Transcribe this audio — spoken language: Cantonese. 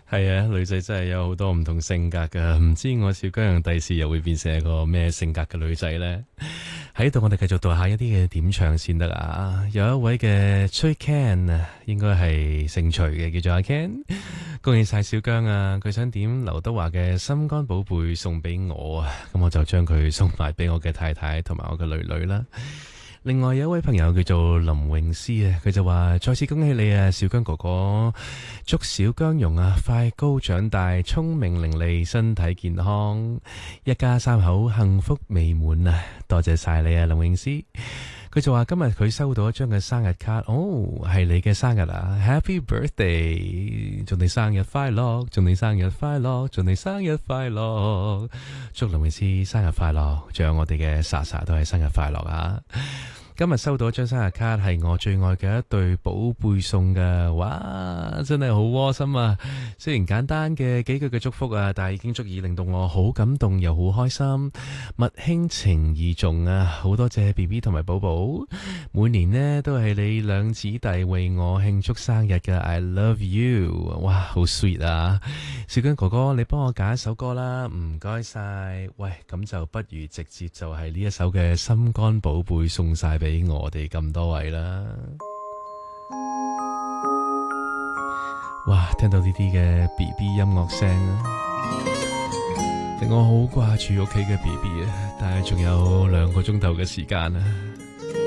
係啊，女仔真係有好多唔同性格噶，唔知我小姜第時又會變成一個咩性格嘅女仔呢？喺度我哋繼續讀下一啲嘅點唱先得啊！有一位嘅崔 Ken 啊，應該係姓徐嘅，叫做阿 Ken，恭喜晒小姜啊！佢想點劉德華嘅《心肝寶貝》送俾我啊，咁我就將佢送埋俾我嘅太太同埋我嘅女女啦。另外有一位朋友叫做林詠詩啊，佢就話再次恭喜你啊，小姜哥哥，祝小姜蓉啊快高長大，聰明伶俐，身體健康，一家三口幸福美滿啊！多謝晒你啊，林詠詩。佢就話今日佢收到一張嘅生日卡，哦，係你嘅生日啊 ，Happy Birthday，祝你生日快樂，祝你生日快樂，祝你生日快樂，祝林詠詩生日快樂，仲有我哋嘅莎莎都係生日快樂啊！今日收到一張生日卡，係我最愛嘅一對寶貝送嘅，哇，真係好窩心啊！雖然簡單嘅幾句嘅祝福啊，但係已經足以令到我好感動又好開心，物輕情意重啊！好多謝 BB 同埋寶寶，每年呢都係你兩姊弟為我慶祝生日嘅 ，I love you， 哇，好 sweet 啊！小姜哥哥，你幫我揀一首歌啦，唔該晒。喂，咁就不如直接就係呢一首嘅《心肝寶貝》送晒俾我哋咁多位啦。哇，聽到呢啲嘅 BB 音樂聲啊，令我好掛住屋企嘅 BB 啊！但係仲有2個鐘頭嘅時間啊。